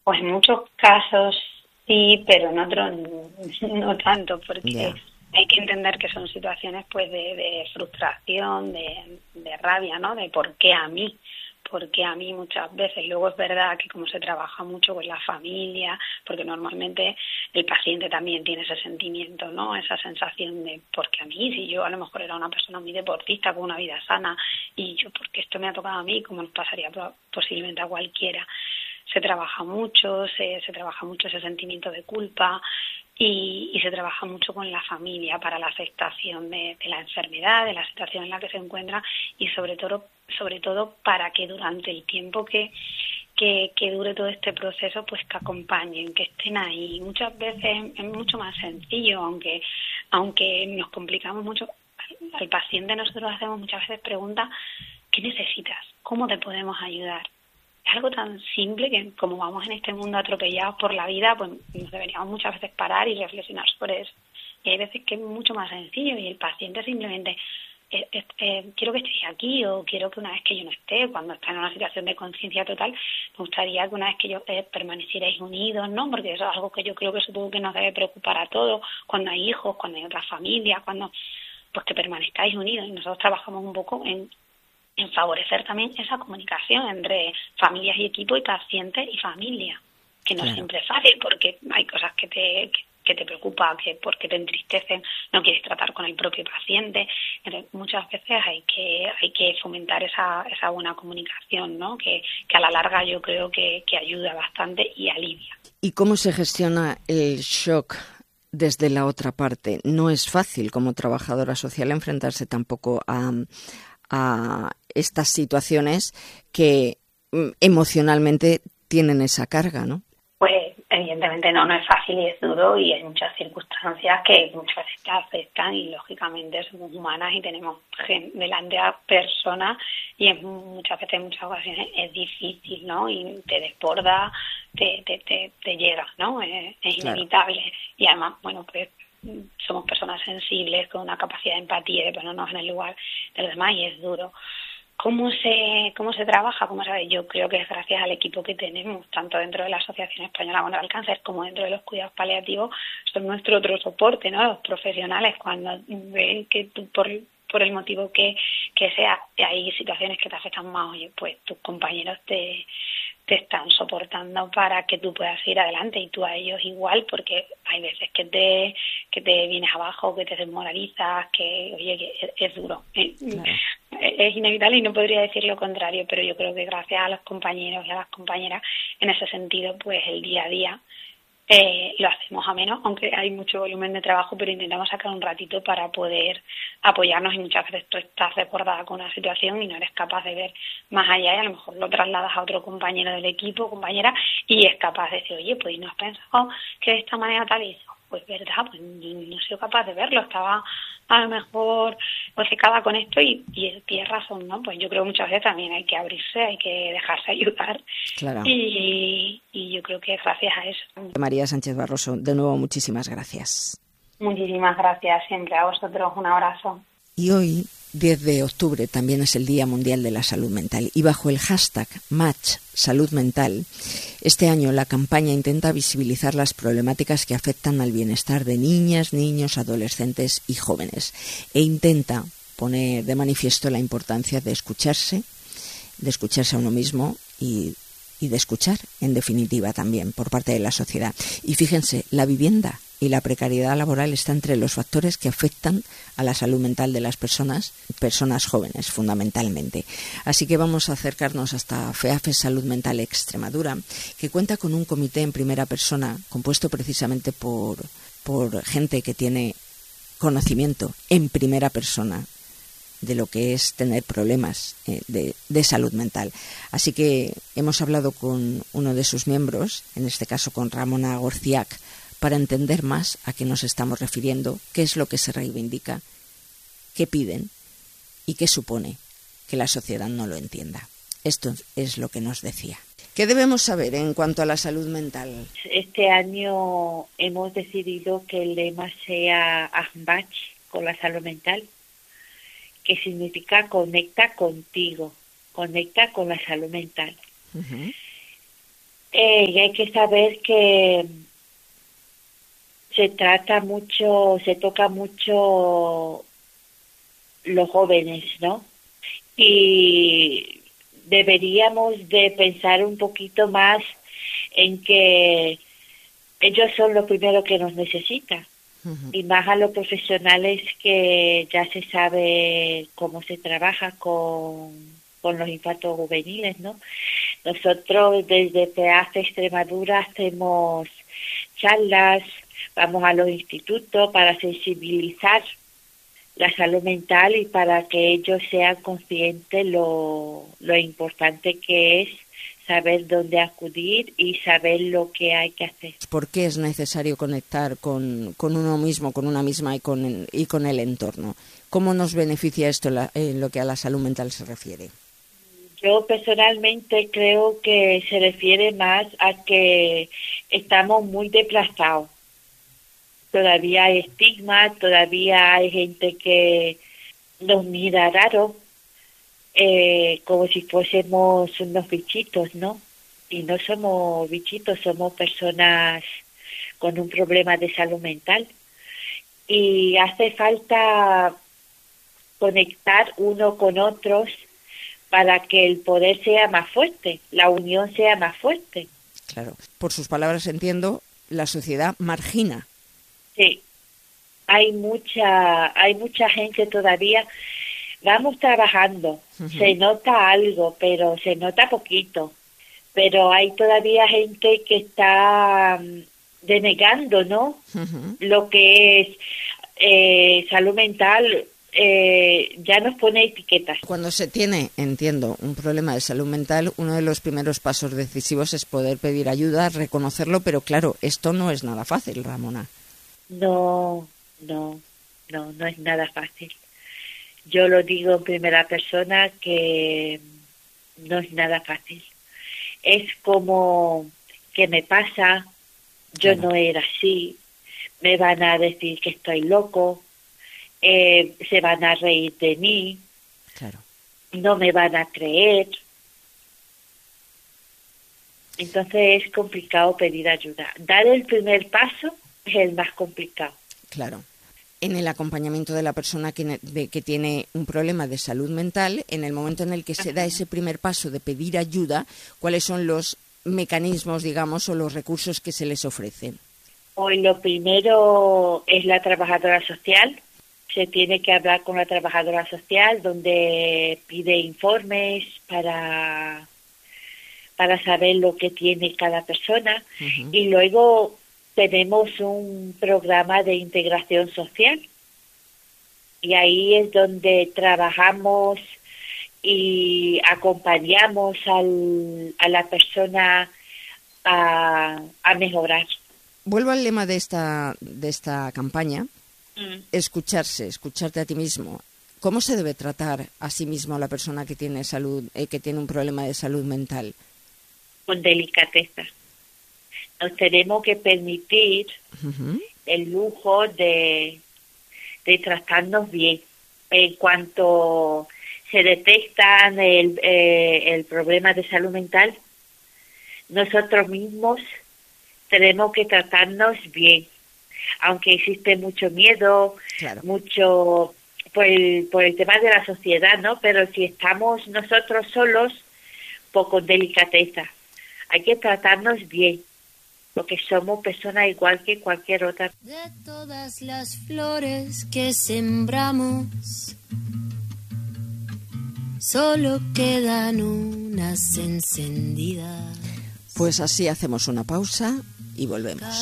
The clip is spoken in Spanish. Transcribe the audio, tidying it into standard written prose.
Pues en muchos casos sí, pero en otros no tanto, porque Ya. hay que entender que son situaciones pues de frustración, de rabia, ¿no? De por qué a mí. Porque a mí muchas veces, luego es verdad que como se trabaja mucho con la familia, porque normalmente el paciente también tiene ese sentimiento, ¿no? Esa sensación de, porque a mí, si yo a lo mejor era una persona muy deportista, con una vida sana, y yo, porque esto me ha tocado a mí, como nos pasaría posiblemente a cualquiera. Se trabaja mucho, se trabaja mucho ese sentimiento de culpa y se trabaja mucho con la familia para la aceptación de la enfermedad, de la situación en la que se encuentra y sobre todo para que durante el tiempo que dure todo este proceso, pues que acompañen, que estén ahí. Muchas veces es mucho más sencillo, aunque nos complicamos mucho. Al paciente nosotros hacemos muchas veces preguntas: ¿qué necesitas? ¿Cómo te podemos ayudar? Es algo tan simple que, como vamos en este mundo atropellados por la vida, pues nos deberíamos muchas veces parar y reflexionar sobre eso. Y hay veces que es mucho más sencillo y el paciente simplemente quiero que estéis aquí, o quiero que una vez que yo no esté, cuando está en una situación de conciencia total, me gustaría que una vez que yo permanecierais unidos, ¿no? Porque eso es algo que yo creo que supongo que nos debe preocupar a todos, cuando hay hijos, cuando hay otras familias, cuando pues que permanezcáis unidos. Y nosotros trabajamos un poco en favorecer también esa comunicación entre familias y equipo y pacientes y familia, que no siempre es fácil, porque hay cosas que te preocupan, porque te entristecen, no quieres tratar con el propio paciente. Entonces, muchas veces hay que fomentar esa buena comunicación, ¿no? Que a la larga yo creo que ayuda bastante y alivia. ¿Y cómo se gestiona el shock desde la otra parte? No es fácil como trabajadora social enfrentarse tampoco a estas situaciones que emocionalmente tienen esa carga, ¿no? Pues evidentemente no es fácil y es duro, y hay muchas circunstancias que muchas veces te afectan y lógicamente somos humanas y tenemos delante a personas y muchas veces, en muchas ocasiones es difícil, ¿no? Y te desborda, te llega, ¿no? Es inevitable. Claro. Y además, bueno, pues somos personas sensibles con una capacidad de empatía, de ponernos en el lugar de los demás, y es duro. ¿Cómo se trabaja? ¿Cómo sabes? Yo creo que es gracias al equipo que tenemos, tanto dentro de la Asociación Española contra el Cáncer como dentro de los cuidados paliativos. Son nuestro otro soporte, ¿no? Los profesionales, cuando ven que tú, por el motivo que sea, hay situaciones que te afectan más, oye, pues tus compañeros te están soportando para que tú puedas ir adelante, y tú a ellos igual, porque hay veces que te vienes abajo, que te desmoralizas, que, oye, que es duro. Claro. Es inevitable y no podría decir lo contrario, pero yo creo que gracias a los compañeros y a las compañeras, en ese sentido, pues el día a día lo hacemos ameno, aunque hay mucho volumen de trabajo, pero intentamos sacar un ratito para poder apoyarnos, y muchas veces tú estás desbordada con una situación y no eres capaz de ver más allá, y a lo mejor lo trasladas a otro compañero del equipo, compañera, y es capaz de decir, oye, pues ¿no has pensado que de esta manera tal hizo? Pues verdad, pues no he sido capaz de verlo, estaba a lo mejor obcecada con esto y tienes razón, ¿no? Pues yo creo que muchas veces también hay que abrirse, hay que dejarse ayudar. Claro. Y yo creo que es gracias a eso. María Sánchez Barroso, de nuevo muchísimas gracias. Muchísimas gracias siempre a vosotros, un abrazo. Y hoy, 10 de octubre, también es el Día Mundial de la Salud Mental, y bajo el hashtag Match Salud Mental, este año la campaña intenta visibilizar las problemáticas que afectan al bienestar de niñas, niños, adolescentes y jóvenes, e intenta poner de manifiesto la importancia de escucharse a uno mismo y de escuchar, en definitiva, también por parte de la sociedad. Y fíjense, la vivienda y la precariedad laboral está entre los factores que afectan a la salud mental de las personas jóvenes, fundamentalmente. Así que vamos a acercarnos hasta FEAFE Salud Mental Extremadura, que cuenta con un comité en primera persona, compuesto precisamente por gente que tiene conocimiento en primera persona de lo que es tener problemas de salud mental. Así que hemos hablado con uno de sus miembros, en este caso con Ramona Gorciac, para entender más a qué nos estamos refiriendo, qué es lo que se reivindica, qué piden y qué supone que la sociedad no lo entienda. Esto es lo que nos decía. ¿Qué debemos saber en cuanto a la salud mental? Este año hemos decidido que el lema sea Ahmbach con la salud mental, que significa conecta contigo, conecta con la salud mental. Uh-huh. Y hay que saber que se toca mucho los jóvenes, ¿no? Y deberíamos de pensar un poquito más en que ellos son los primeros que nos necesitan. Uh-huh. Y más a los profesionales que ya se sabe cómo se trabaja con los infartos juveniles, ¿no? Nosotros desde PEACE Extremadura hacemos charlas, vamos a los institutos para sensibilizar la salud mental y para que ellos sean conscientes lo importante que es saber dónde acudir y saber lo que hay que hacer. ¿Por qué es necesario conectar con uno mismo, con una misma y con el entorno? ¿Cómo nos beneficia esto en lo que a la salud mental se refiere? Yo personalmente creo que se refiere más a que estamos muy desplazados. Todavía hay estigma, todavía hay gente que nos mira raro, como si fuésemos unos bichitos, ¿no? Y no somos bichitos, somos personas con un problema de salud mental. Y hace falta conectar uno con otros para que el poder sea más fuerte, la unión sea más fuerte. Claro. Por sus palabras entiendo, la sociedad margina. Sí. Hay mucha gente todavía. Vamos trabajando, uh-huh. Se nota algo, pero se nota poquito. Pero hay todavía gente que está denegando, ¿no? Uh-huh. Lo que es salud mental, ya nos pone etiquetas. Cuando se tiene, entiendo, un problema de salud mental, uno de los primeros pasos decisivos es poder pedir ayuda, reconocerlo, pero claro, esto no es nada fácil, Ramona. No es nada fácil. Yo lo digo en primera persona que no es nada fácil. Es como, ¿qué me pasa? Yo no era así. Me van a decir que estoy loco. Se van a reír de mí. Claro. No me van a creer. Entonces es complicado pedir ayuda. Dar el primer paso es el más complicado. Claro. En el acompañamiento de la persona que tiene un problema de salud mental, en el momento en el que se da ese primer paso de pedir ayuda, ¿cuáles son los mecanismos, digamos, o los recursos que se les ofrecen? Hoy lo primero es la trabajadora social. Se tiene que hablar con la trabajadora social, donde pide informes para saber lo que tiene cada persona. Uh-huh. Y luego tenemos un programa de integración social y ahí es donde trabajamos y acompañamos a la persona a mejorar. Vuelvo al lema de esta campaña, escucharte a ti mismo. ¿Cómo se debe tratar a sí mismo a la persona que tiene que tiene un problema de salud mental? Con delicadeza. Nos tenemos que permitir uh-huh. el lujo de tratarnos bien. En cuanto se detectan el problema de salud mental, nosotros mismos tenemos que tratarnos bien. Aunque existe mucho miedo, claro. Mucho por el tema de la sociedad, ¿no? Pero si estamos nosotros solos, pues con delicadeza. Hay que tratarnos bien, porque somos personas igual que cualquier otra. De todas las flores que sembramos, solo quedan unas encendidas. Pues así hacemos una pausa y volvemos.